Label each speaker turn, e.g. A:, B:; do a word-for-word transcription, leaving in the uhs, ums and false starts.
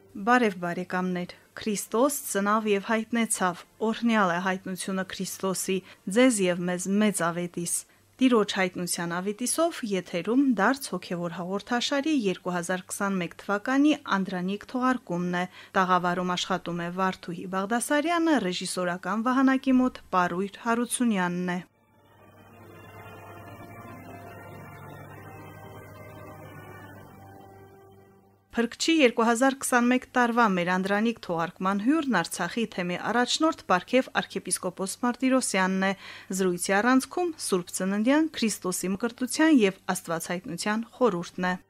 A: Բարև բարեկամներ, Քրիստոս ծնավ եւ հայտնեցավ, օրհնյալ է հայտնությունը Քրիստոսի, ձեզ եւ մեզ մեծ ավետիս։ Տիրոջ հայտնության ավետիսով եթերում դարձ հոգևոր հաղորդաշարի երկու հազար քսանմեկ թվականի անդրանիկ թողարկումն է։ Տաղավարում աշխատում է Վարդուհի Բաղդասարյանը, ռեժիսորական վահանակի մոտ Պարույր Հարությունյանն է։ Փրկչի երկու հազար քսանմեկ տարվա մեր անդրանիկ թողարկման հյուրն Արցախի թեմի առաջնորդ Պարքև arczepiskopos Martirosyanն է։ Զրույցի առանցքում Սուրբ Ծննդյան Քրիստոսի մկրտության եւ Աստվածհայտնության խորհուրդն է։